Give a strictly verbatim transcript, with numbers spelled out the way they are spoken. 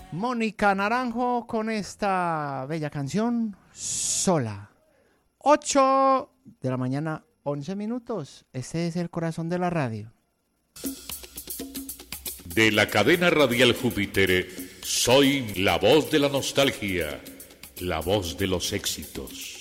Mónica Naranjo con esta bella canción, Sola. ocho de la mañana, once minutos. Este es el corazón de la radio. De la cadena radial Júpiter, soy la voz de la nostalgia, la voz de los éxitos.